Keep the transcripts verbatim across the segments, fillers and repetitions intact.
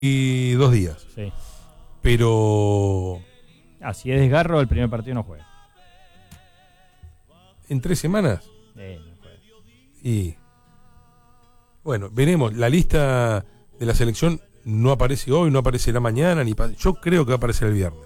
y dos días. Sí. Pero Ah, si es desgarro, el primer partido no juega. en tres semanas. Eh, no juega. Y bueno, veremos. La lista de la selección no aparece hoy, no aparecerá mañana, ni pa- yo creo que va a aparecer el viernes.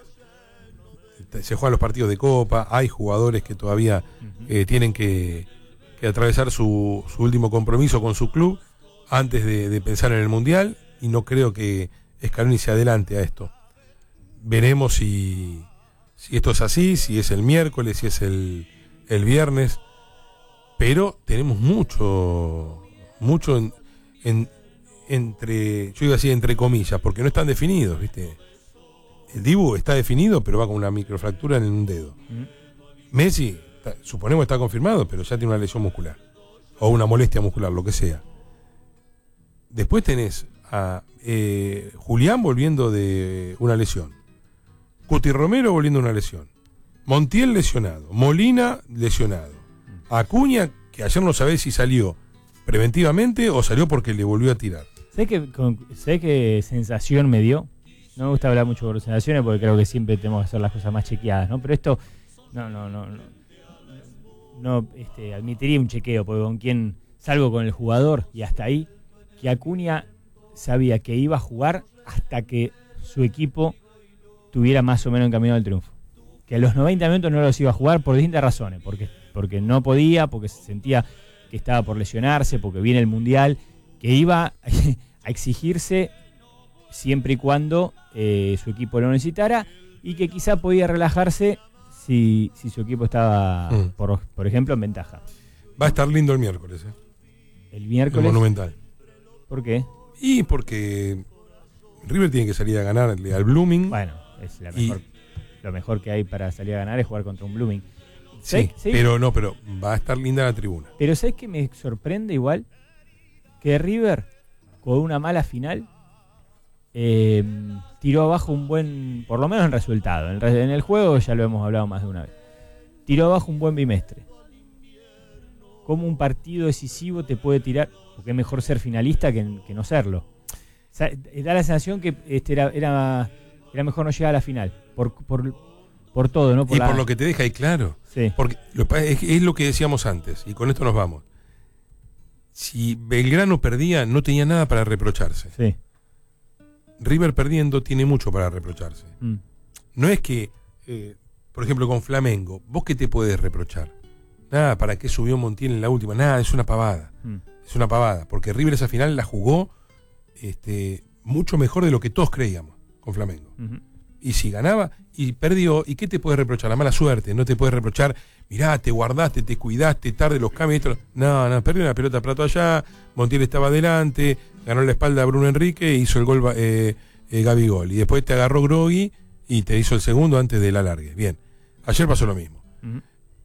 Se juegan los partidos de Copa, hay jugadores que todavía Uh-huh. eh, tienen que, que atravesar su, su último compromiso con su club antes de, de pensar en el Mundial, y no creo que Scaloni se adelante a esto. Veremos si, si esto es así, si es el miércoles, si es el, el viernes, pero tenemos mucho, mucho en, en, entre, yo iba a decir entre comillas, porque no están definidos, ¿viste? El Dibu está definido, pero va con una microfractura en un dedo. Uh-huh. Messi, está, suponemos que está confirmado, pero ya tiene una lesión muscular. O una molestia muscular, lo que sea. Después tenés a eh, Julián volviendo de una lesión. Cuti Romero volviendo de una lesión. Montiel lesionado. Molina lesionado. Acuña, que ayer no sabés si salió preventivamente o salió porque le volvió a tirar. ¿Sabés qué, con, ¿sabés qué sensación me dio? No me gusta hablar mucho por sensaciones porque creo que siempre tenemos que hacer las cosas más chequeadas, ¿no? Pero esto, no, no, no, no, no este, admitiría un chequeo, porque con quien salgo con el jugador y hasta ahí, que Acuña sabía que iba a jugar hasta que su equipo tuviera más o menos encaminado el triunfo. Que a los noventa minutos no los iba a jugar por distintas razones, porque, porque no podía, porque se sentía que estaba por lesionarse, porque viene el Mundial, que iba a exigirse siempre y cuando eh, su equipo lo necesitara, y que quizá podía relajarse si, si su equipo estaba, Mm. por, por ejemplo, en ventaja. Va a estar lindo el miércoles, ¿eh? El El miércoles. Monumental. ¿Por qué? Y porque River tiene que salir a ganarle al Blooming. Bueno, es la Y- mejor, lo mejor que hay para salir a ganar es jugar contra un Blooming. Sí, ¿Sabés- sabés- pero no, pero va a estar linda la tribuna. Pero ¿sabes qué me sorprende igual? Que River, con una mala final, eh, tiró abajo un buen, por lo menos en resultado. En, re- en el juego ya lo hemos hablado más de una vez. Tiró abajo un buen bimestre. ¿Cómo un partido decisivo te puede tirar? Porque es mejor ser finalista que, que no serlo. O sea, da la sensación que este era, era, era mejor no llegar a la final. Por, por, por todo, ¿no? Por Y la- por lo que te deja ahí claro. Sí. Porque lo, que pasa es, es lo que decíamos antes, y con esto nos vamos. Si Belgrano perdía, no tenía nada para reprocharse. Sí. River perdiendo tiene mucho para reprocharse. Mm. No es que, eh, por ejemplo, con Flamengo, ¿vos qué te podés reprochar? Nada, ¿para qué subió Montiel en la última? Nada, es una pavada. Mm. Es una pavada, porque River esa final la jugó este, mucho mejor de lo que todos creíamos con Flamengo. Ujú. Y si ganaba y perdió, ¿y qué te puedes reprochar? La mala suerte. No te puedes reprochar, mirá, te guardaste, te cuidaste, tarde los cambios. Esto. No, no, perdió una pelota plato allá, Montiel estaba adelante, ganó la espalda a Bruno Enrique e hizo el gol eh, eh, Gabigol. Y después te agarró Grogui y te hizo el segundo antes del alargue. Bien, ayer pasó lo mismo. Ujú.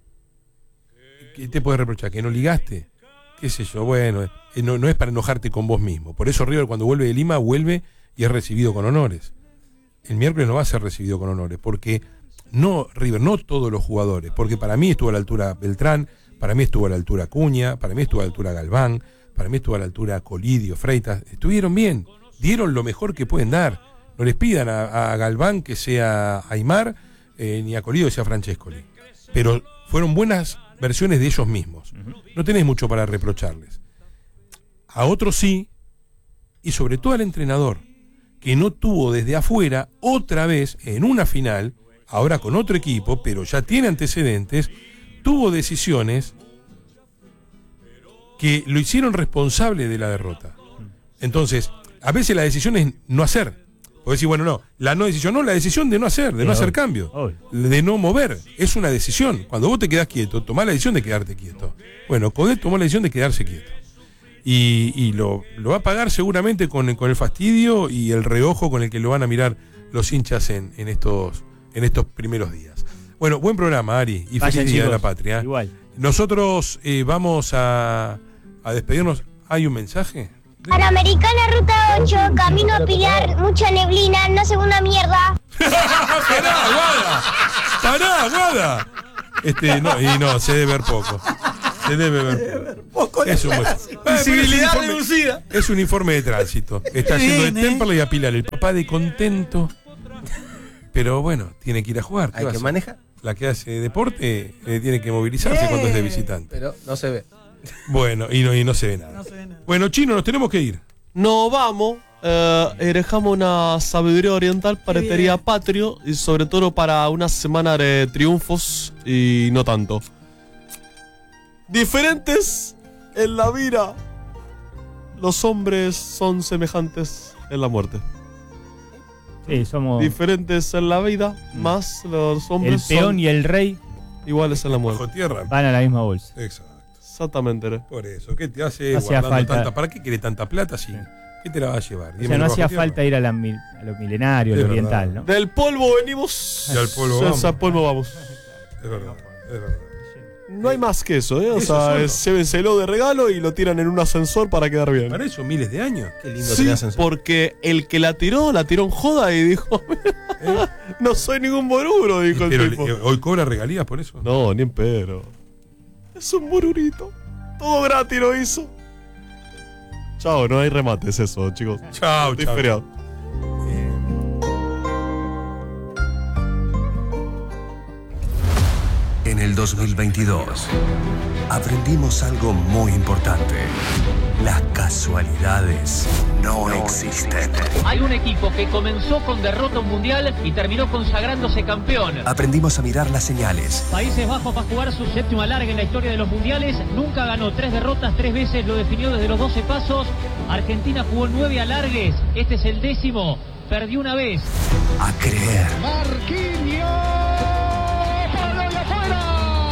¿Qué te puedes reprochar? ¿Que no ligaste? ¿Qué sé yo? Bueno, eh, no, no es para enojarte con vos mismo. Por eso River cuando vuelve de Lima, vuelve y es recibido con honores. El miércoles no va a ser recibido con honores, porque no, River, no todos los jugadores, porque para mí estuvo a la altura Beltrán, para mí estuvo a la altura Acuña, para mí estuvo a la altura Galván, para mí estuvo a la altura Colidio, Freitas, estuvieron bien, dieron lo mejor que pueden dar. No les pidan a, a Galván que sea Aymar, eh, ni a Colidio que sea Francescoli, pero fueron buenas versiones de ellos mismos. Ujú. No tenés mucho para reprocharles. A otros sí, y sobre todo al entrenador, que no tuvo desde afuera, otra vez, en una final, ahora con otro equipo, pero ya tiene antecedentes, tuvo decisiones que lo hicieron responsable de la derrota. Entonces, a veces la decisión es no hacer. Puedes decir, bueno, no, la no decisión, no, la decisión de no hacer, de Sí, no hacer obvio, cambio, obvio. de no mover, es una decisión. Cuando vos te quedás quieto, tomás la decisión de quedarte quieto. Bueno, Codet tomó la decisión de quedarse quieto. Y, y lo, lo va a pagar seguramente con, con el fastidio y el reojo con el que lo van a mirar los hinchas en, en, estos, en estos primeros días. Bueno, buen programa, Ari, y Vayan, feliz Día de chicos, la Patria. Igual. Nosotros eh, vamos a, a despedirnos. ¿Hay un mensaje? Panamericana Ruta ocho, camino a Pilar, mucha neblina, no sé una mierda. ¡Pará, Guada! ¡Pará, Guada! Este, no, y no, se debe ver poco. Se debe ver Poco la es un, clase. Ah, Visibilidad pero es un informe- reducida. Es un informe de tránsito. Está yendo de Bien, ¿eh? Temperley a Pilar. El papá de contento. Pero bueno, tiene que ir a jugar. ¿Qué Hay va a que hacer? manejar, La que hace deporte eh, tiene que movilizarse cuando es de visitante. pero no se ve. Bueno, y no, y no se ve nada. No se ve nada. Bueno, Chino, nos tenemos que ir. Nos vamos, eh, eh, dejamos una sabiduría oriental, paretería bien. patrio y sobre todo para una semana de triunfos y no tanto. Diferentes en la vida, los hombres son semejantes en la muerte. Sí, somos Diferentes en la vida, más los el hombres peón son y el rey iguales en la muerte. Bajo tierra. van a la misma bolsa. Exacto. Exactamente. ¿eh? Por eso. ¿Qué te hace Hacía guardando falta. tanta? ¿Para qué quiere tanta plata? Sí. ¿Qué te la va a llevar? O Dímelo sea, no bajo hacía tierra. falta ir a, la mil- a lo milenario, Es lo verdad. oriental, ¿no? Del polvo venimos. Y al polvo Sí, vamos. al polvo vamos. Es verdad. Es verdad. No hay más que eso, ¿eh? O Eso sea, solo. es- llévenselo de regalo y lo tiran en un ascensor para quedar bien. Para eso miles de años. Qué lindo Sí, tener ascensor. porque el que la tiró, la tiró en joda y dijo: no soy ningún boruro, dijo el Pero tipo. le- hoy cobra regalías por eso. No, ni en pedo. Es un borurito. Todo gratis lo hizo. Chao, no hay remates eso, chicos. Chao, Estoy chao. feriado. En el dos mil veintidós aprendimos algo muy importante. Las casualidades no existen. Hay un equipo que comenzó con derrota mundial y terminó consagrándose campeón. Aprendimos a mirar las señales. Países Bajos va a jugar su séptima larga en la historia de los mundiales. Nunca ganó, tres derrotas, tres veces lo definió desde los doce pasos. Argentina jugó nueve alargues, este es el décimo. Perdió una vez. A creer. Marquinhos. ¡Para de afuera!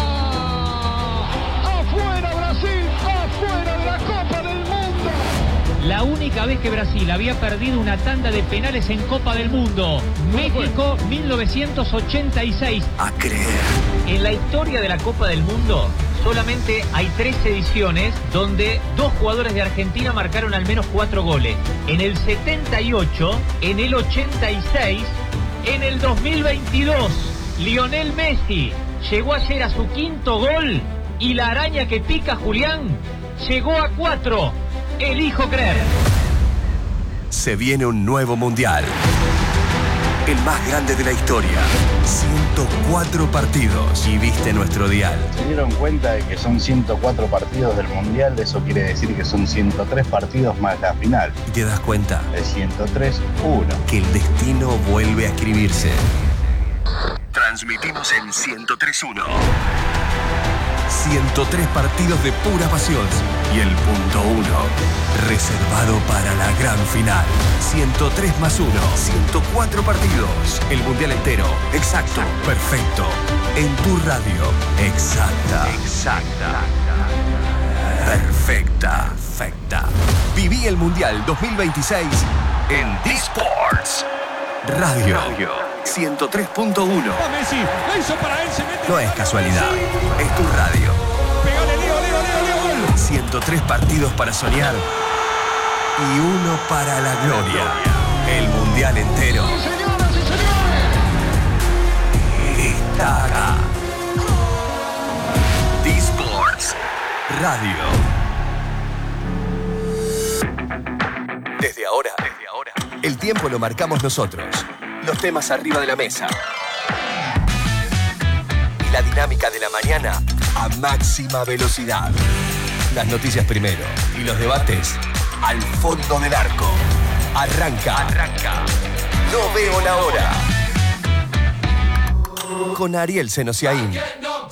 ¡Afuera Brasil! ¡Afuera de la Copa del Mundo! La única vez que Brasil había perdido una tanda de penales en Copa del Mundo. México mil novecientos ochenta y seis. A creer. En la historia de la Copa del Mundo solamente hay tres ediciones donde dos jugadores de Argentina marcaron al menos cuatro goles. En el setenta y ocho, en el ochenta y seis, en el dos mil veintidós. Lionel Messi llegó ayer a su quinto gol y la araña que pica Julián llegó a cuatro. Elijo creer. Se viene un nuevo mundial. El más grande de la historia. ciento cuatro partidos. Y viste nuestro dial. Se dieron cuenta de que son ciento cuatro partidos del Mundial, eso quiere decir que son ciento tres partidos más la final. Y te das cuenta De ciento tres, uno. que el destino vuelve a escribirse. Transmitimos en ciento tres punto uno. ciento tres partidos de pura pasión. Y el punto uno, reservado para la gran final. ciento tres más uno. ciento cuatro partidos. El mundial entero. Exacto. Perfecto. En tu radio. Exacta. Exacta. Perfecta. Perfecta. Viví el mundial dos mil veintiséis en D-Sports. Radio. ciento tres punto uno. Messi, la hizo para él, se mete. No es casualidad, es tu radio. Pegale, Leo, Leo, Leo, Leo, gol. ciento tres partidos para soñar y uno para la gloria. El mundial entero está acá. D-Sports Radio. Desde ahora, desde ahora, el tiempo lo marcamos nosotros. Los temas arriba de la mesa. Y la dinámica de la mañana a máxima velocidad. Las noticias primero y los debates al fondo del arco. Arranca. Arranca. No veo la hora. Con Ariel Senosiaín.